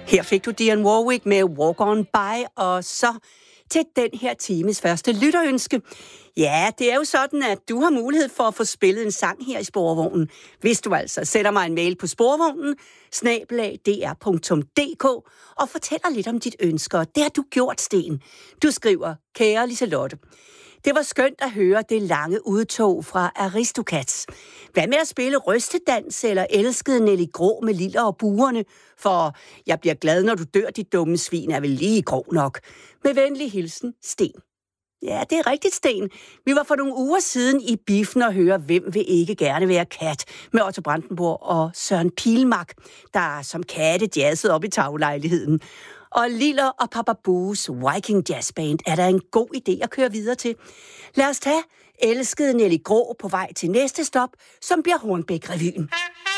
Her fik du Dionne Warwick med Walk On By, og så til den her times første lytterønske. Ja, det er jo sådan, at du har mulighed for at få spillet en sang her i Sporvognen, hvis du altså sætter mig en mail på sporvognen, @dr.dk, og fortæller lidt om dit ønske, og det har du gjort, Sten. Du skriver, kære Liselotte, det var skønt at høre det lange udtog fra Aristocats. Hvad med at spille rystedans eller elskede Nelly Grå med liller og buerne? For jeg bliver glad, når du dør, dit dumme svin er vel lige grå nok. Med venlig hilsen, Sten. Ja, det er rigtigt, Sten. Vi var for nogle uger siden i biffen og høre, hvem vil ikke gerne være kat, med Otto Brandenburg og Søren Pilmark, der som katte jazzede op i taglejligheden. Og Liller og Papa Boos Viking Jazz Band er der en god idé at køre videre til. Lad os tage elskede Nelly Grå på vej til næste stop, som bliver Hornbæk-revyen.